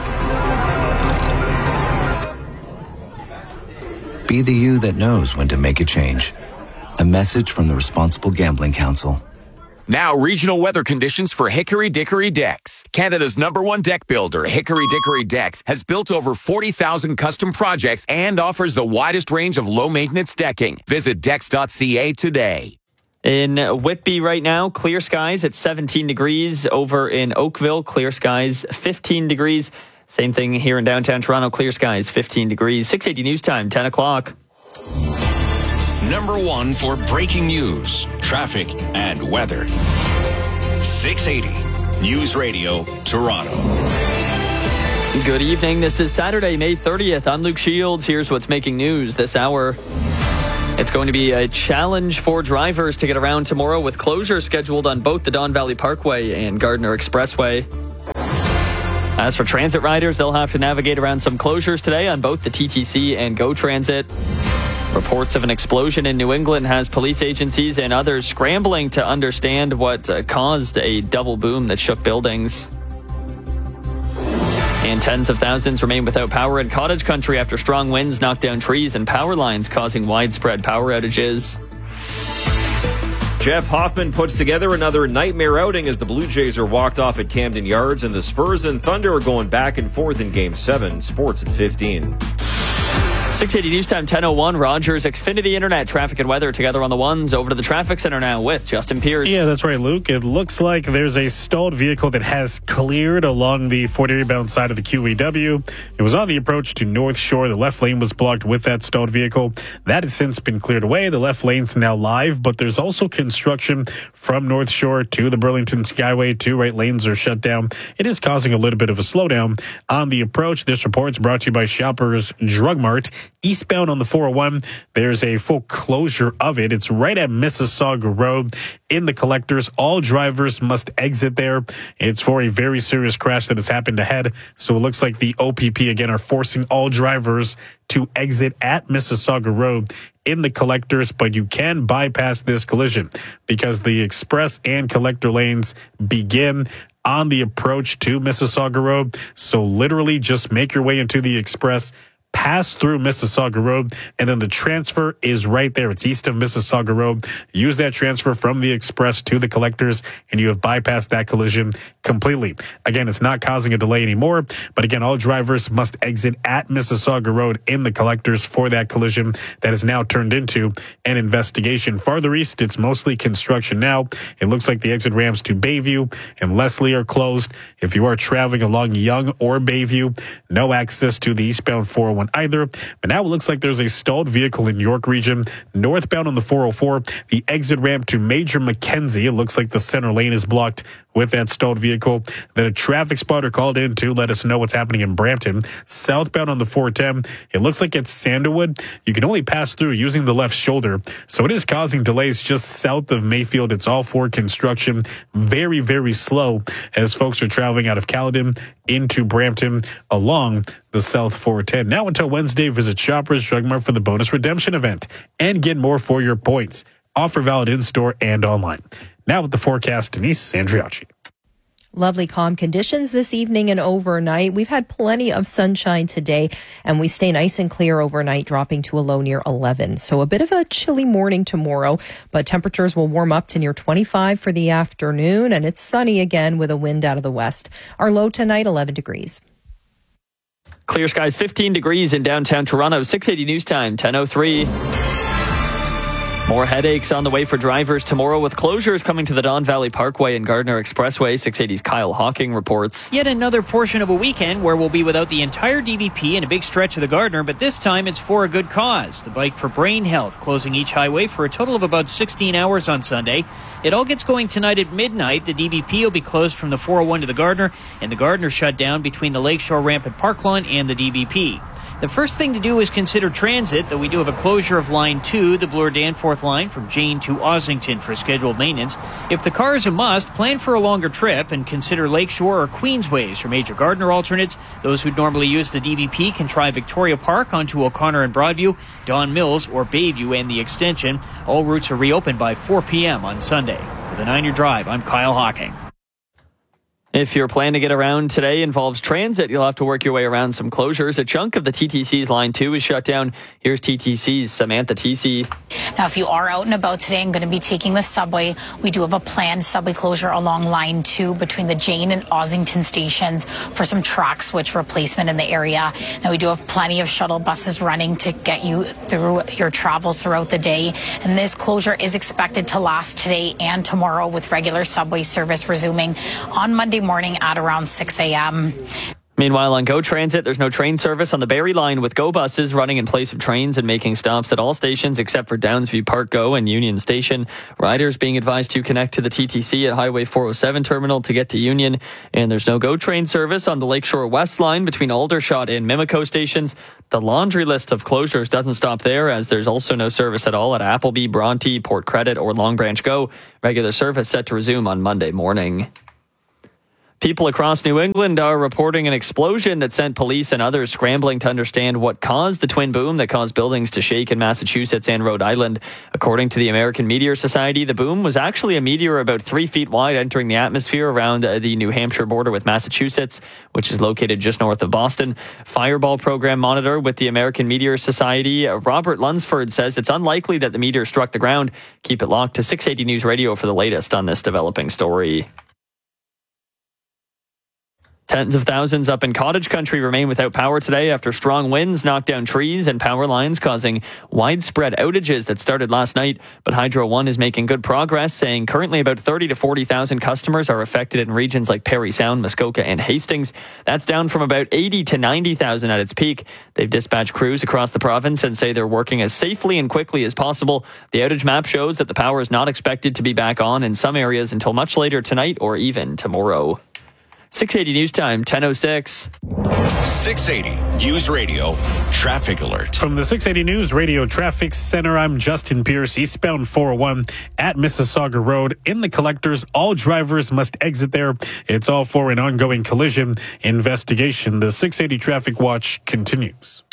be the you that knows when to make a change. A message from the Responsible Gambling Council. Now, regional weather conditions for Hickory Dickory Decks. Canada's number one deck builder, Hickory Dickory Decks, has built over forty thousand custom projects and offers the widest range of low-maintenance decking. Visit decks dot c a today. In Whitby right now, clear skies at seventeen degrees. Over in Oakville, clear skies, fifteen degrees. Same thing here in downtown Toronto, clear skies, fifteen degrees. six eighty News Time, ten o'clock. Number one for breaking news, traffic, and weather. six eighty News Radio, Toronto. Good evening. This is Saturday, May thirtieth. I'm Luke Shields. Here's what's making news this hour. It's going to be a challenge for drivers to get around tomorrow with closures scheduled on both the Don Valley Parkway and Gardiner Expressway. As for transit riders, they'll have to navigate around some closures today on both the T T C and GO Transit. Reports of an explosion in New England has police agencies and others scrambling to understand what uh, caused a double boom that shook buildings. And tens of thousands remain without power in cottage country after strong winds knocked down trees and power lines, causing widespread power outages. Jeff Hoffman puts together another nightmare outing as the Blue Jays are walked off at Camden Yards, and the Spurs and Thunder are going back and forth in Game seven. Sports at fifteen. six eighty News Time, ten oh one. Rogers Xfinity Internet, traffic and weather together on the ones. Over to the traffic center now with Justin Pierce. Yeah, that's right, Luke. It looks like there's a stalled vehicle that has cleared along the Fort Erie bound side of the Q E W. It was on the approach to North Shore. The left lane was blocked with that stalled vehicle. That has since been cleared away. The left lane's now live, but there's also construction from North Shore to the Burlington Skyway. Two right lanes are shut down. It is causing a little bit of a slowdown on the approach. This report's brought to you by Shoppers Drug Mart. Eastbound on the four oh one, there's a full closure of it. It's right at Mississauga Road in the collectors. All drivers must exit there. It's for a very serious crash that has happened ahead. So it looks like the O P P again are forcing all drivers to exit at Mississauga Road in the collectors, but you can bypass this collision because the express and collector lanes begin on the approach to Mississauga Road. So literally just make your way into the express, pass through Mississauga Road, and then the transfer is right there. It's east of Mississauga Road. Use that transfer from the express to the collectors, and you have bypassed that collision completely. Again, it's not causing a delay anymore, but again, all drivers must exit at Mississauga Road in the collectors for that collision that is now turned into an investigation. Farther east, it's mostly construction now. It looks like the exit ramps to Bayview and Leslie are closed. If you are traveling along Yonge or Bayview, no access to the eastbound four oh one either. But now it looks like there's a stalled vehicle in York region. Northbound on the four oh four, the exit ramp to Major Mackenzie. It looks like the center lane is blocked with that stalled vehicle. Then a traffic spotter called in to let us know what's happening in Brampton. Southbound on the four ten, it looks like it's Sandalwood. You can only pass through using the left shoulder. So it is causing delays just south of Mayfield. It's all for construction. Very, very slow as folks are traveling out of Caledon into Brampton along the South four ten. Now until Wednesday, visit Shoppers Drug Mart for the bonus redemption event and get more for your points. Offer valid in-store and online. Now with the forecast, Denise Andriacci. Lovely calm conditions this evening and overnight. We've had plenty of sunshine today, and we stay nice and clear overnight, dropping to a low near eleven. So a bit of a chilly morning tomorrow, but temperatures will warm up to near twenty-five for the afternoon, and it's sunny again with a wind out of the west. Our low tonight, eleven degrees. Clear skies, fifteen degrees in downtown Toronto. six eighty News Time, ten oh three. More headaches on the way for drivers tomorrow with closures coming to the Don Valley Parkway and Gardiner Expressway. six eighty's Kyle Hawking reports. Yet another portion of a weekend where we'll be without the entire D V P and a big stretch of the Gardiner, but this time it's for a good cause. The Bike for Brain Health closing each highway for a total of about sixteen hours on Sunday. It all gets going tonight at midnight. The D V P will be closed from the four oh one to the Gardiner, and the Gardiner shut down between the Lakeshore Ramp at Parklawn and the D V P. The first thing to do is consider transit, though we do have a closure of Line two, the Bloor-Danforth line from Jane to Ossington for scheduled maintenance. If the car is a must, plan for a longer trip and consider Lakeshore or Queensways for major Gardiner alternates. Those who normally use the D V P can try Victoria Park onto O'Connor and Broadview, Don Mills or Bayview and the extension. All routes are reopened by four p.m. on Sunday. For the nine-year drive, I'm Kyle Hawking. If your plan to get around today involves transit, you'll have to work your way around some closures. A chunk of the T T C's Line two is shut down. Here's T T C's Samantha T. Now, if you are out and about today and going to be taking the subway, we do have a planned subway closure along Line two between the Jane and Ossington stations for some track switch replacement in the area. Now, we do have plenty of shuttle buses running to get you through your travels throughout the day. And this closure is expected to last today and tomorrow, with regular subway service resuming on Monday morning at around six a.m. Meanwhile, on GO Transit, there's no train service on the Barrie line, with GO buses running in place of trains and making stops at all stations except for Downsview Park GO and Union Station. Riders being advised to connect to the T T C at Highway four oh seven terminal to get to Union. And there's no GO train service on the Lakeshore West line between Aldershot and Mimico stations. The laundry list of closures doesn't stop there, as there's also no service at all at Appleby, Bronte, Port Credit, or Long Branch GO. Regular service set to resume on Monday morning. People across New England are reporting an explosion that sent police and others scrambling to understand what caused the twin boom that caused buildings to shake in Massachusetts and Rhode Island. According to the American Meteor Society, the boom was actually a meteor about three feet wide entering the atmosphere around the New Hampshire border with Massachusetts, which is located just north of Boston. Fireball program monitor with the American Meteor Society, Robert Lunsford, says it's unlikely that the meteor struck the ground. Keep it locked to six eighty News Radio for the latest on this developing story. Tens of thousands up in cottage country remain without power today after strong winds knocked down trees and power lines, causing widespread outages that started last night. But Hydro One is making good progress, saying currently about thirty to forty thousand customers are affected in regions like Parry Sound, Muskoka, and Hastings. That's down from about eighty to ninety thousand at its peak. They've dispatched crews across the province and say they're working as safely and quickly as possible. The outage map shows that the power is not expected to be back on in some areas until much later tonight or even tomorrow. six eighty News Time, ten oh six. six eighty News Radio Traffic Alert. From the six eighty News Radio Traffic Center, I'm Justin Pierce. Eastbound four oh one at Mississauga Road. In the collectors, all drivers must exit there. It's all for an ongoing collision investigation. The six eighty Traffic Watch continues.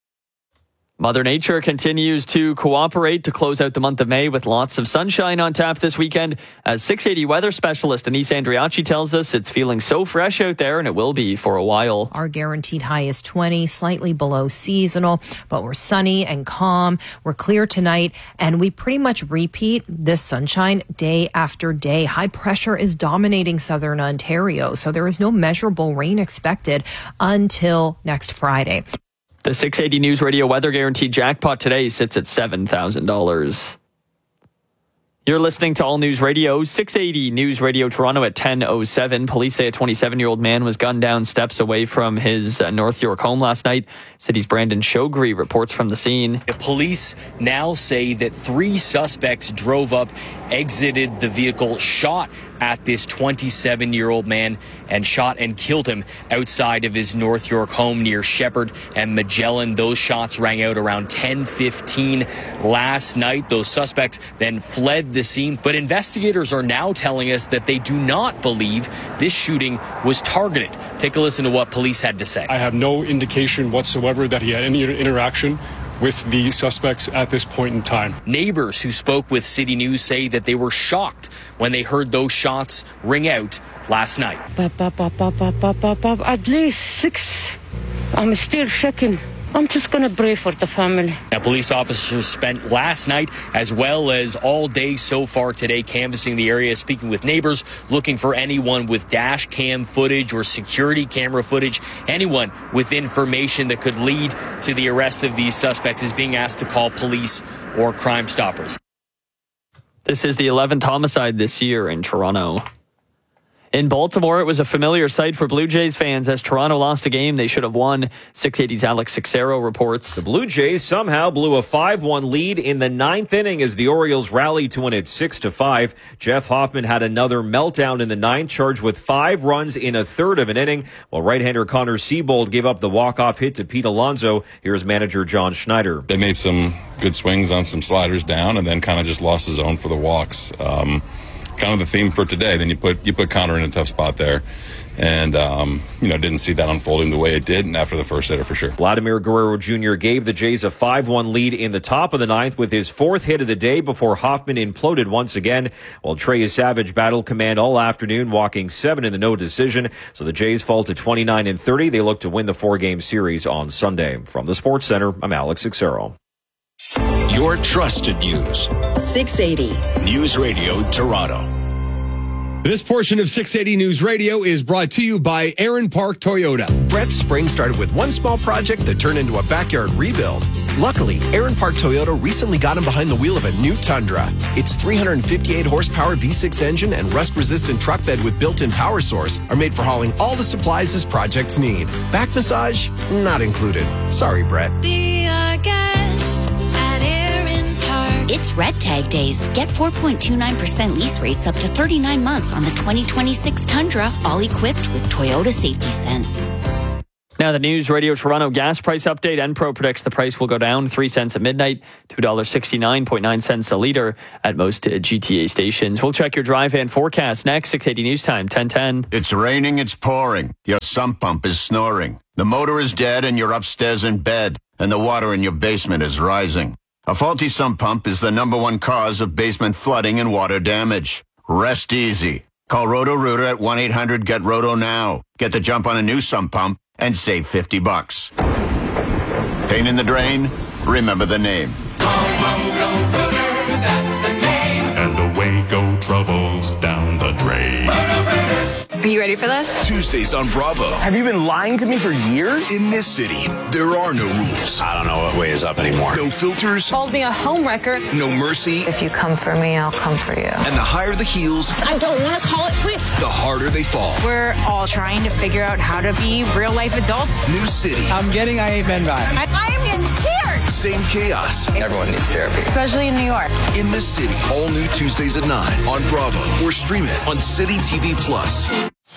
Mother Nature continues to cooperate to close out the month of May with lots of sunshine on tap this weekend. As six eighty weather specialist Denise Andriacci tells us, it's feeling so fresh out there, and it will be for a while. Our guaranteed high is twenty, slightly below seasonal, but we're sunny and calm. We're clear tonight, and we pretty much repeat this sunshine day after day. High pressure is dominating southern Ontario, so there is no measurable rain expected until next Friday. The six eighty News Radio weather guaranteed jackpot today sits at seven thousand dollars. You're listening to All News Radio, six eighty News Radio Toronto at ten oh seven. Police say a twenty-seven-year-old man was gunned down steps away from his uh, North York home last night. City's Brandon Shogri reports from the scene. Police now say that three suspects drove up, exited the vehicle, shot at this twenty-seven-year-old man and shot and killed him outside of his North York home near Shepherd and Magellan. Those shots rang out around ten fifteen last night. Those suspects then fled the scene, but investigators are now telling us that they do not believe this shooting was targeted. Take a listen to what police had to say. I have no indication whatsoever that he had any interaction with the suspects at this point in time. Neighbors who spoke with City News say that they were shocked when they heard those shots ring out last night. Pop, pop, pop, pop, pop, pop, pop. At least six. I'm still shaking. I'm just going to pray for the family. Now, police officers spent last night as well as all day so far today canvassing the area, speaking with neighbors, looking for anyone with dash cam footage or security camera footage. Anyone with information that could lead to the arrest of these suspects is being asked to call police or Crime Stoppers. This is the eleventh homicide this year in Toronto. In Baltimore, it was a familiar sight for Blue Jays fans as Toronto lost a game they should have won. six eighty's Alex Sixero reports. The Blue Jays somehow blew a five one lead in the ninth inning as the Orioles rallied to win it six to five. Jeff Hoffman had another meltdown in the ninth, charged with five runs in a third of an inning, while right-hander Connor Siebold gave up the walk-off hit to Pete Alonso. Here's manager John Schneider. They made some good swings on some sliders down and then kind of just lost his own for the walks. Um, kind of the theme for today. Then you put you put Connor in a tough spot there, and um, you know, didn't see that unfolding the way it did. And after the first hitter, for sure. Vladimir Guerrero Junior gave the Jays a five one lead in the top of the ninth with his fourth hit of the day before Hoffman imploded once again, while Trey Savage battled command all afternoon, walking seven in the no decision. So the Jays fall to twenty-nine and thirty. They look to win the four-game series on Sunday. From the Sports Center, I'm Alex Xero. Your trusted news. six eighty. News Radio Toronto. This portion of six eighty News Radio is brought to you by Aaron Park Toyota. Brett's spring started with one small project that turned into a backyard rebuild. Luckily, Aaron Park Toyota recently got him behind the wheel of a new Tundra. Its three hundred fifty-eight horsepower V six engine and rust-resistant truck bed with built-in power source are made for hauling all the supplies his projects need. Back massage? Not included. Sorry, Brett. Be our guest at Aaron Park. It's Red Tag Days. Get four point two nine percent lease rates up to thirty-nine months on the twenty twenty-six Tundra, all equipped with Toyota Safety Sense. Now the News Radio Toronto gas price update. Enpro predicts the price will go down three cents at midnight, two dollars and sixty-nine point nine cents a litre at most G T A stations. We'll check your drive and forecast next. six eighty News Time, ten ten. It's raining, it's pouring. Your sump pump is snoring. The motor is dead and you're upstairs in bed, and the water in your basement is rising. A faulty sump pump is the number one cause of basement flooding and water damage. Rest easy. Call Roto-Rooter at one eight hundred get roto now. Get the jump on a new sump pump and save fifty bucks. Pain in the drain? Remember the name. Roto-Rooter, that's the name. And away go troubles down the drain. Roto-Rooter. Are you ready for this? Tuesdays on Bravo. Have you been lying to me for years? In this city, there are no rules. I don't know what way is up anymore. No filters. Called me a homewrecker. No mercy. If you come for me, I'll come for you. And the higher the heels, I don't want to call it quits. The harder they fall. We're all trying to figure out how to be real life adults. New city. I'm getting I Hate Men vibe. I, I am getting scared. Same chaos. Everyone needs therapy. Especially in New York. In this city, all new Tuesdays at nine on Bravo or stream it on City T V Plus.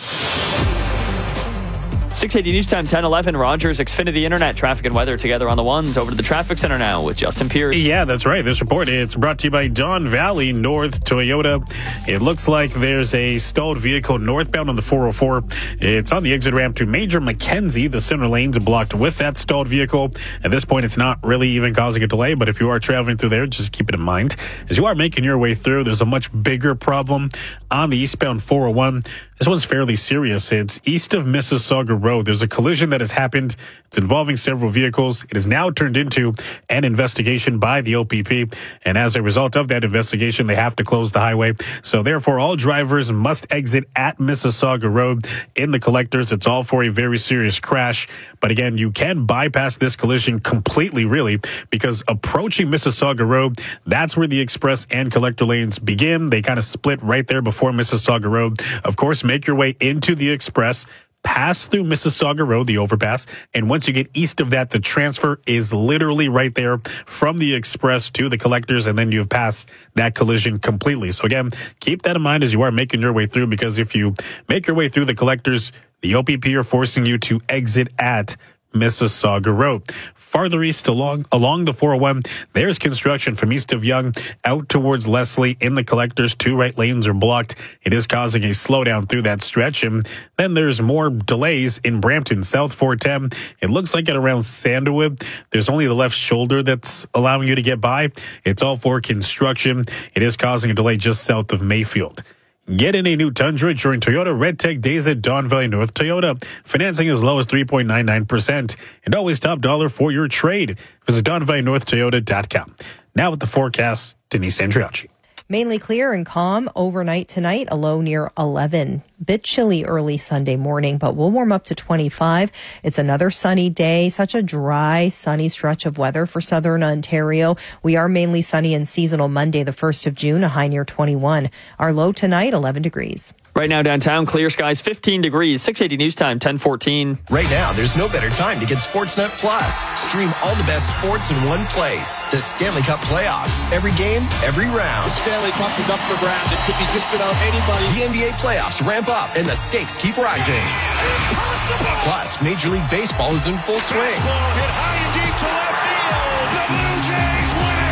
six eighty News Time, ten eleven. Rogers, Xfinity Internet, traffic and weather together on the ones. Over to the traffic center now with Justin Pierce. Yeah, that's right. This report, it's brought to you by Don Valley North Toyota. It looks like there's a stalled vehicle northbound on the four oh four. It's on the exit ramp to Major Mackenzie. The center lane's blocked with that stalled vehicle. At this point, it's not really even causing a delay, but if you are traveling through there, just keep it in mind. As you are making your way through, there's a much bigger problem on the eastbound four oh one. This one's fairly serious. It's east of Mississauga Road. There's a collision that has happened. It's involving several vehicles. It is now turned into an investigation by the O P P. And as a result of that investigation, they have to close the highway. So therefore, all drivers must exit at Mississauga Road in the collectors. It's all for a very serious crash. But again, you can bypass this collision completely, really, because approaching Mississauga Road, that's where the express and collector lanes begin. They kind of split right there before Mississauga Road. Of course, make your way into the express, pass through Mississauga Road, the overpass, and once you get east of that, the transfer is literally right there from the express to the collectors, and then you've passed that collision completely. So again, keep that in mind as you are making your way through, because if you make your way through the collectors, the O P P are forcing you to exit at Mississauga Road. Farther east along along the four oh one, there's construction from east of Yonge out towards Leslie in the collectors. Two right lanes are blocked. It is causing a slowdown through that stretch. And then there's more delays in Brampton, South four ten. It looks like at around Sandalwood, there's only the left shoulder that's allowing you to get by. It's all for construction. It is causing a delay just south of Mayfield. Get in a new Tundra during Toyota Red Tech Days at Don Valley North Toyota. Financing as low as three point nine nine percent and always top dollar for your trade. Visit don valley north toyota dot com. Now with the forecast, Denise Andriacci. Mainly clear and calm overnight tonight, a low near eleven. Bit chilly early Sunday morning, but we'll warm up to twenty-five. It's another sunny day, such a dry, sunny stretch of weather for southern Ontario. We are mainly sunny and seasonal Monday, the first of June, a high near twenty-one. Our low tonight, eleven degrees. Right now downtown, clear skies, fifteen degrees. six eighty News Time, ten fourteen. Right now, there's no better time to get Sportsnet Plus. Stream all the best sports in one place. The Stanley Cup playoffs. Every game, every round. The Stanley Cup is up for grabs. It could be just about anybody. The N B A playoffs ramp up, and the stakes keep rising. Impossible. Plus, Major League Baseball is in full swing. Hit high and deep to left field. The Blue Jays win it.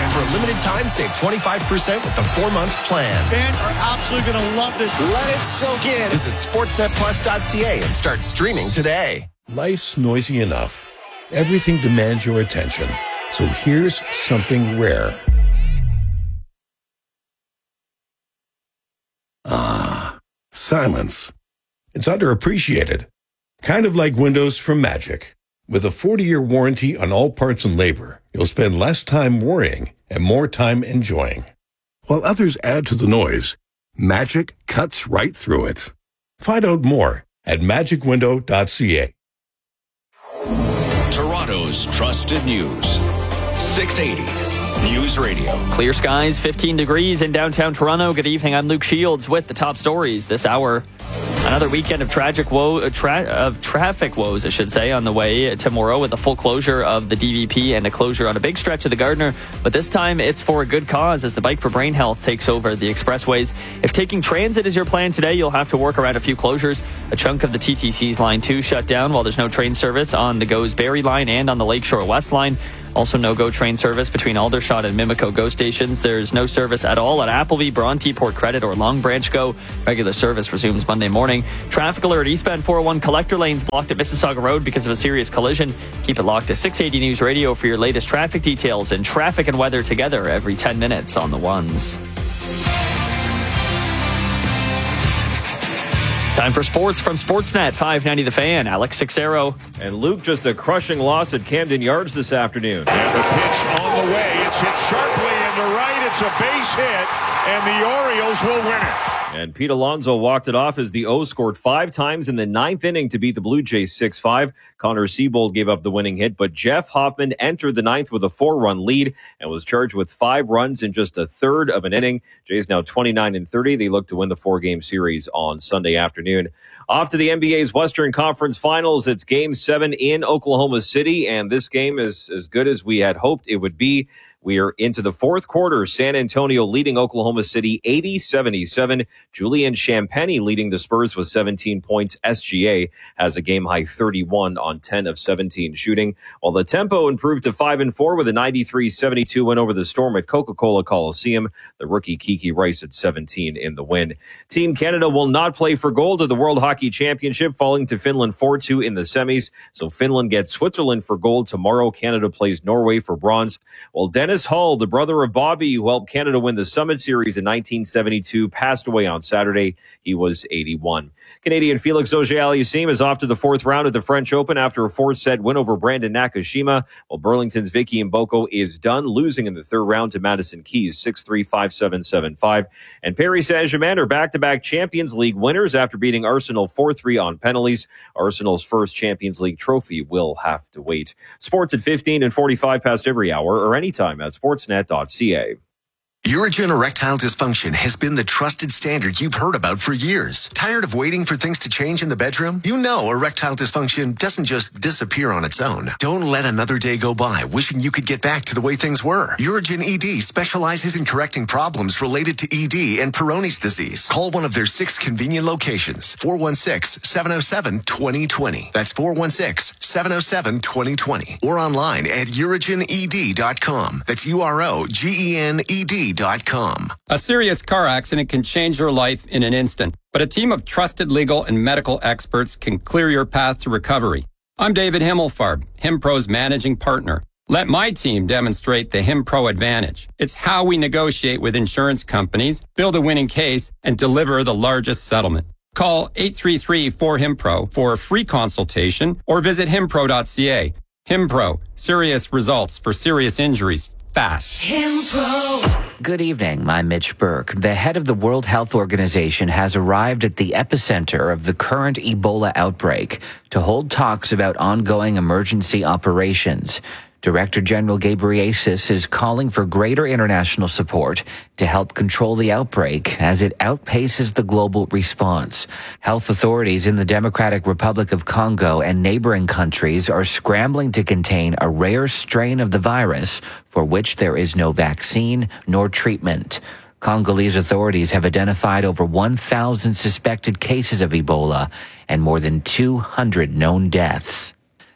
For a limited time, save twenty-five percent with the four-month plan. Fans are absolutely going to love this. Let it soak in. Visit sportsnet plus dot c a and start streaming today. Life's noisy enough. Everything demands your attention. So here's something rare. Ah, silence. It's underappreciated. Kind of like Windows from Magic. With a forty-year warranty on all parts and labor, you'll spend less time worrying and more time enjoying. While others add to the noise, Magic cuts right through it. Find out more at magic window dot c a. Toronto's trusted news. six eighty News Radio. Clear skies, fifteen degrees in downtown Toronto. Good evening. I'm Luke Shields with the top stories this hour. Another weekend of tragic woe, tra- of traffic woes, I should say, on the way tomorrow with a full closure of the D V P and a closure on a big stretch of the Gardiner. But this time it's for a good cause as the Bike for Brain Health takes over the expressways. If taking transit is your plan today, you'll have to work around a few closures. A chunk of the T T C's Line two shut down while there's no train service on the GO's Barrie line and on the Lakeshore West line. Also no-go train service between Aldershot and Mimico GO stations. There's no service at all at Appleby, Bronte, Port Credit, or Long Branch GO. Regular service resumes Monday morning. Traffic alert, eastbound four oh one collector lanes blocked at Mississauga Road because of a serious collision. Keep it locked to six eighty News Radio for your latest traffic details and traffic and weather together every ten minutes on the ones. Time for sports from Sportsnet five ninety The Fan. Alex Sixero. And Luke, just a crushing loss at Camden Yards this afternoon. And the pitch on the way. It's hit sharply into right. It's a base hit, and the Orioles will win it. And Pete Alonso walked it off as the O's scored five times in the ninth inning to beat the Blue Jays six five. Connor Siebold gave up the winning hit, but Jeff Hoffman entered the ninth with a four-run lead and was charged with five runs in just a third of an inning. Jays now twenty-nine and thirty. They look to win the four-game series on Sunday afternoon. Off to the N B A's Western Conference Finals. It's Game seven in Oklahoma City, and this game is as good as we had hoped it would be. We are into the fourth quarter. San Antonio leading Oklahoma City eighty seventy-seven. Julian Champagny leading the Spurs with seventeen points. S G A has a game-high thirty-one on ten of seventeen shooting, while the tempo improved to five and four with a ninety-three seventy-two win over the Storm at Coca-Cola Coliseum. The rookie Kiki Rice at seventeen in the win. Team Canada will not play for gold at the World Hockey Championship, falling to Finland four two in the semis. So Finland gets Switzerland for gold tomorrow. Canada plays Norway for bronze. While Dennis Dennis Hull, the brother of Bobby, who helped Canada win the Summit Series in nineteen seventy-two, passed away on Saturday. He was eighty-one. Canadian Felix Auger-Aliassime is off to the fourth round of the French Open after a four-set win over Brandon Nakashima, while Burlington's Vicky Mboko is done, losing in the third round to Madison Keys, six three, five seven, seven five. And Paris Saint-Germain are back-to-back Champions League winners after beating Arsenal four three on penalties. Arsenal's first Champions League trophy will have to wait. Sports at fifteen and forty-five past every hour or anytime at sportsnet dot c a. Urigen Erectile Dysfunction has been the trusted standard you've heard about for years. Tired of waiting for things to change in the bedroom? You know erectile dysfunction doesn't just disappear on its own. Don't let another day go by wishing you could get back to the way things were. Urigen E D specializes in correcting problems related to E D and Peyronie's disease. Call one of their six convenient locations. four one six, seven oh seven, two oh two oh. That's four one six, seven oh seven, two oh two oh. Or online at urigen e d dot com. That's U R O G E N E D dot com. A serious car accident can change your life in an instant, but a team of trusted legal and medical experts can clear your path to recovery. I'm David Himmelfarb, HimPro's managing partner. Let my team demonstrate the HimPro advantage. It's how we negotiate with insurance companies, build a winning case, and deliver the largest settlement. Call eight three three, four, HIMPRO for a free consultation or visit himpro dot c a. HimPro, serious results for serious injuries, fast. HimPro. Good evening, I'm Mitch Burke. The head of the World Health Organization has arrived at the epicenter of the current Ebola outbreak to hold talks about ongoing emergency operations. Director General Ghebreyesus is calling for greater international support to help control the outbreak as it outpaces the global response. Health authorities in the Democratic Republic of Congo and neighboring countries are scrambling to contain a rare strain of the virus for which there is no vaccine nor treatment. Congolese authorities have identified over one thousand suspected cases of Ebola and more than two hundred known deaths.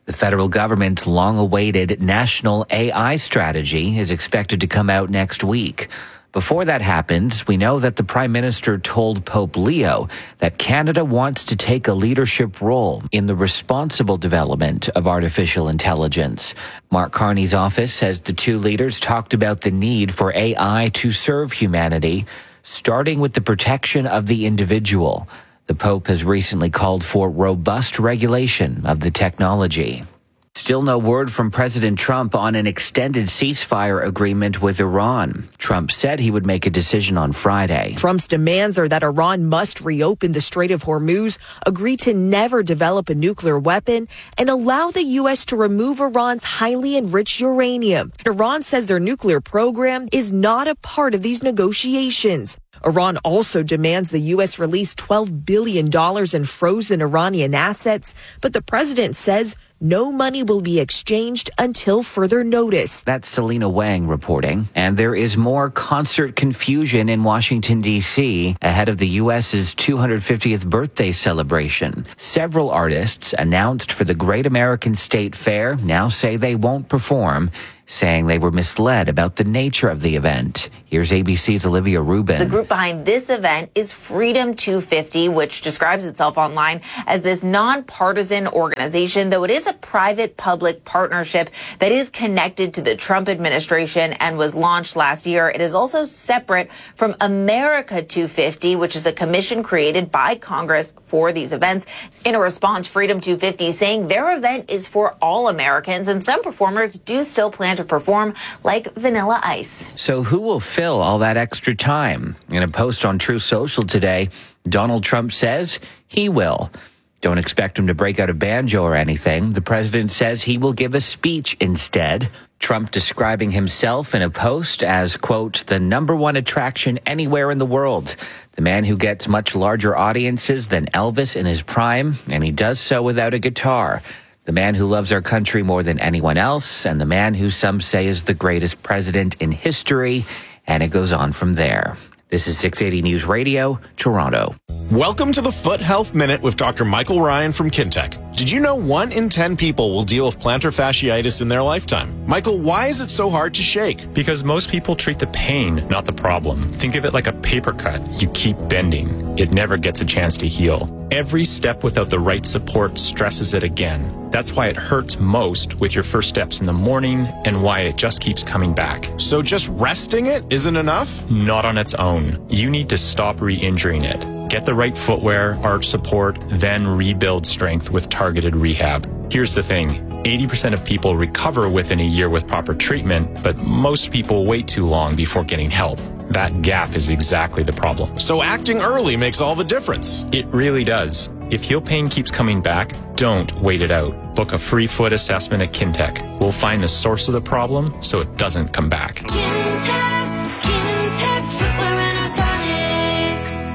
The federal government's long-awaited national A I strategy is expected to come out next week. Before that happens, we know that the Prime Minister told Pope Leo that Canada wants to take a leadership role in the responsible development of artificial intelligence. Mark Carney's office says the two leaders talked about the need for A I to serve humanity, starting with the protection of the individual. The Pope has recently called for robust regulation of the technology. Still no word from President Trump on an extended ceasefire agreement with Iran. Trump said he would make a decision on Friday. Trump's demands are that Iran must reopen the Strait of Hormuz, agree to never develop a nuclear weapon, and allow the U S to remove Iran's highly enriched uranium. Iran says their nuclear program is not a part of these negotiations. Iran also demands the U S release twelve billion dollars in frozen Iranian assets, but the president says no money will be exchanged until further notice. That's Selena Wang reporting. And there is more concert confusion in Washington, D C ahead of the U S's two hundred fiftieth birthday celebration. Several artists announced for the Great American State Fair now say they won't perform, saying they were misled about the nature of the event. Here's A B C's Olivia Rubin. The group behind this event is Freedom two fifty, which describes itself online as this nonpartisan organization, though it is a private-public partnership that is connected to the Trump administration and was launched last year. It is also separate from America two fifty, which is a commission created by Congress for these events. In a response, Freedom two fifty saying their event is for all Americans, and some performers do still plan to perform, like Vanilla Ice. So who will fill all that extra time? In a post on Truth Social today, Donald Trump says he will. Don't expect him to break out a banjo or anything. The president says he will give a speech instead. Trump describing himself in a post as, quote, the number one attraction anywhere in the world. The man who gets much larger audiences than Elvis in his prime, and he does so without a guitar. The man who loves our country more than anyone else, and the man who some say is the greatest president in history, and it goes on from there. This is six eighty News Radio, Toronto. Welcome to the Foot Health Minute with Doctor Michael Ryan from Kintec. Did you know one in ten people will deal with plantar fasciitis in their lifetime? Michael, why is it so hard to shake? Because most people treat the pain, not the problem. Think of it like a paper cut. You keep bending. It never gets a chance to heal. Every step without the right support stresses it again. That's why it hurts most with your first steps in the morning and why it just keeps coming back. So just resting it isn't enough? Not on its own. You need to stop re-injuring it. Get the right footwear, arch support, then rebuild strength with targeted rehab. Here's the thing, eighty percent of people recover within a year with proper treatment, but most people wait too long before getting help. That gap is exactly the problem. So acting early makes all the difference. It really does. If heel pain keeps coming back, don't wait it out. Book a free foot assessment at Kintec. We'll find the source of the problem so it doesn't come back. Kintec, Kintec Footwear and Orthotics.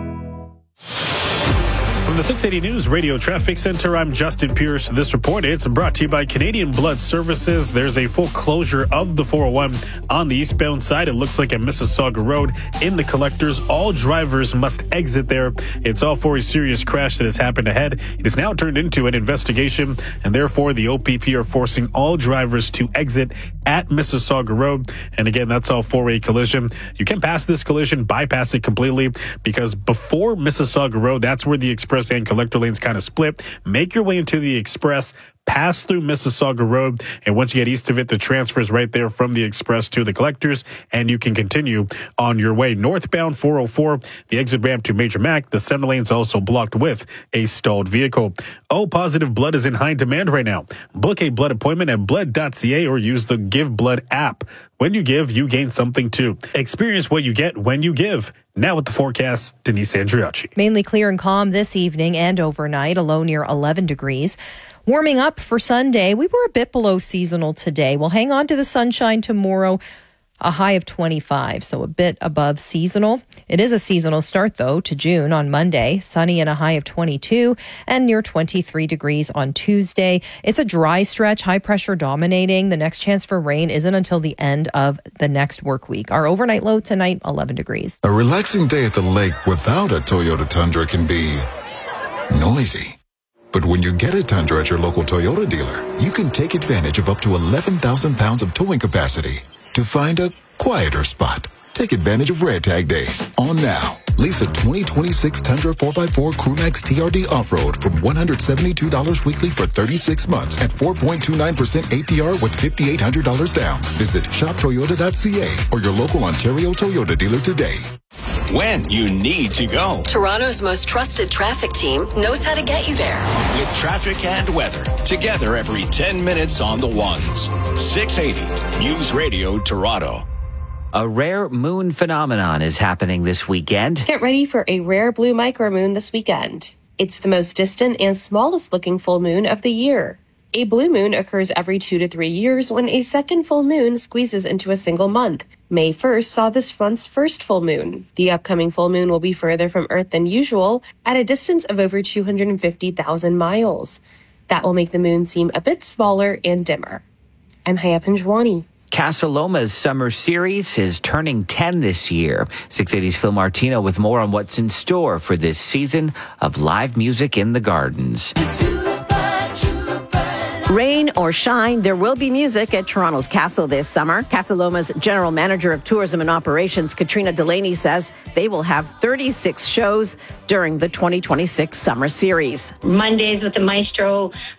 From the six eighty News Radio Traffic Center, I'm Justin Pierce. This report, it's brought to you by Canadian Blood Services. There's a full closure of the four oh one on the eastbound side. It looks like at Mississauga Road in the collectors. All drivers must exit there. It's all for a serious crash that has happened ahead. It is now turned into an investigation, and therefore the O P P are forcing all drivers to exit at Mississauga Road. And again, that's all for a collision. You can pass this collision, bypass it completely, because before Mississauga Road, that's where the express and collector lanes kind of split. Make your way into the express, pass through Mississauga Road, and once you get east of it, the transfer is right there from the express to the collectors, and you can continue on your way. Northbound four oh four, the exit ramp to Major Mac, the center lane's also blocked with a stalled vehicle. O positive blood is in high demand right now. Book a blood appointment at blood dot c a or use the Give Blood app. When you give, you gain something too. Experience what you get when you give. Now with the forecast, Denise Andriacci. Mainly clear and calm this evening and overnight, a low near eleven degrees. Warming up for Sunday, we were a bit below seasonal today. We'll hang on to the sunshine tomorrow, a high of twenty-five, so a bit above seasonal. It is a seasonal start, though, to June on Monday. Sunny and a high of twenty-two and near twenty-three degrees on Tuesday. It's a dry stretch, high pressure dominating. The next chance for rain isn't until the end of the next work week. Our overnight low tonight, eleven degrees. A relaxing day at the lake without a Toyota Tundra can be noisy. But when you get a Tundra at your local Toyota dealer, you can take advantage of up to eleven thousand pounds of towing capacity to find a quieter spot. Take advantage of Red Tag Days on now. Lease a twenty twenty-six Tundra four by four Crewmax T R D Off-Road from one hundred seventy-two dollars weekly for thirty-six months at four point two nine percent A P R with five thousand eight hundred dollars down. Visit shop toyota dot c a or your local Ontario Toyota dealer today. When you need to go. Toronto's most trusted traffic team knows how to get you there. With traffic and weather, together every ten minutes on the ones. six eighty News Radio Toronto. A rare moon phenomenon is happening this weekend. Get ready for a rare blue micromoon this weekend. It's the most distant and smallest looking full moon of the year. A blue moon occurs every two to three years when a second full moon squeezes into a single month. May first saw this month's first full moon. The upcoming full moon will be further from Earth than usual at a distance of over two hundred fifty thousand miles. That will make the moon seem a bit smaller and dimmer. I'm Haya Panjwani. Casa Loma's summer series is turning ten this year. six eighty's Phil Martino with more on what's in store for this season of live music in the gardens. Rain or shine, there will be music at Toronto's Castle this summer. Casa Loma's General Manager of Tourism and Operations, Katrina Delaney, says they will have thirty-six shows during the twenty twenty-six summer series. Mondays with the Maestro,